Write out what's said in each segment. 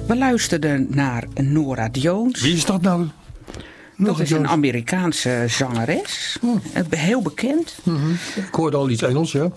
We luisterden naar Norah Jones. Wie is dat nou? Dat is een Amerikaanse zangeres. Heel bekend. Mm-hmm. Ik hoorde al iets Engels, ja.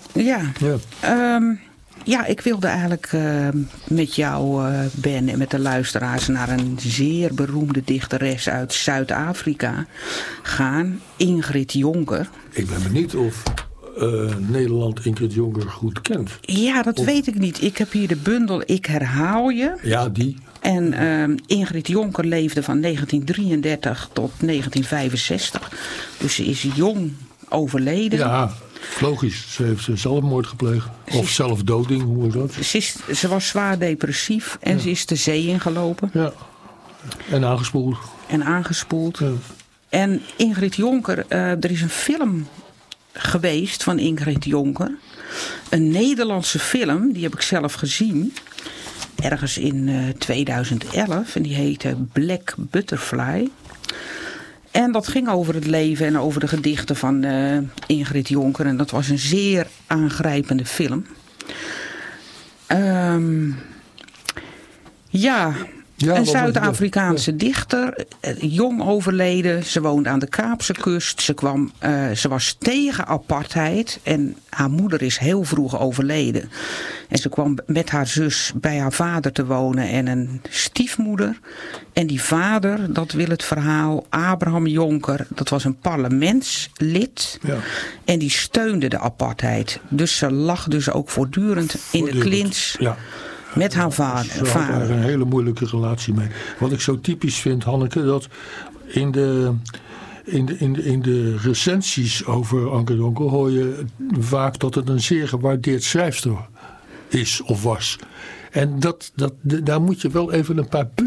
Ja, ik wilde eigenlijk met jou, Ben, en met de luisteraars naar een zeer beroemde dichteres uit Zuid-Afrika gaan. Ingrid Jonker. Ik ben benieuwd of Nederland Ingrid Jonker goed kent. Ja, dat weet ik niet. Ik heb hier de bundel Ik herhaal je. Ja, die. En Ingrid Jonker leefde van 1933 tot 1965. Dus ze is jong overleden. Ja, logisch. Ze heeft zelfmoord gepleegd. Of zelfdoding, hoe is dat? Ze was zwaar depressief en ze is de zee ingelopen. Ja, en aangespoeld. Ja. En Ingrid Jonker, er is een film geweest van Ingrid Jonker. Een Nederlandse film, die heb ik zelf gezien. Ergens in 2011. En die heette Black Butterfly. En dat ging over het leven en over de gedichten van Ingrid Jonker. En dat was een zeer aangrijpende film. Een Zuid-Afrikaanse dichter, jong overleden. Ze woonde aan de Kaapse kust. Ze was tegen apartheid en haar moeder is heel vroeg overleden. En ze kwam met haar zus bij haar vader te wonen en een stiefmoeder. En die vader, dat wil het verhaal, Abraham Jonker, dat was een parlementslid. Ja. En die steunde de apartheid. Dus ze lag dus ook voortdurend in de clinch. Ja. Met haar vader. Ze had daar een hele moeilijke relatie mee. Wat ik zo typisch vind, Hanneke, dat in de recensies over Anke Jonker hoor je vaak dat het een zeer gewaardeerd schrijfster is of was. En daar moet je wel even een paar punten